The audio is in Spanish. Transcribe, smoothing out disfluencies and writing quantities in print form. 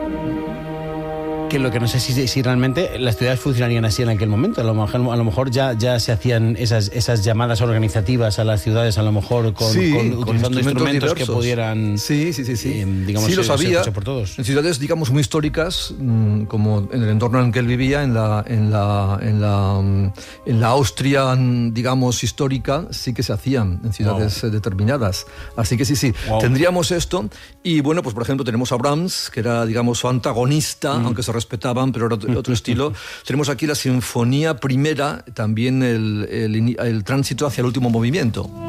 Que lo que no sé si realmente las ciudades funcionarían así en aquel momento. A lo mejor ya se hacían esas llamadas organizativas a las ciudades, a lo mejor utilizando instrumentos que pudieran... Sí. Digamos, sí, lo sabía. Por todos. En ciudades, digamos, muy históricas, como en el entorno en el que él vivía, en la Austria, digamos, histórica, sí que se hacían en ciudades determinadas. Así que sí, tendríamos esto. Y bueno, pues por ejemplo, tenemos a Brahms, que era, digamos, su antagonista, aunque se respetaban, pero era otro estilo. Tenemos aquí la Sinfonía Primera, también el tránsito hacia el último movimiento.